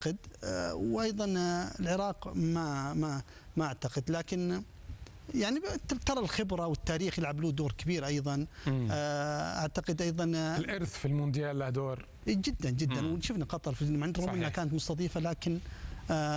وايضا العراق ما اعتقد، لكن يعني ترى الخبره والتاريخ يلعب له دور كبير ايضا. اعتقد ايضا الارث في المونديال له دور جدا جدا. وشفنا قطر رغم انها كانت مستضيفه، لكن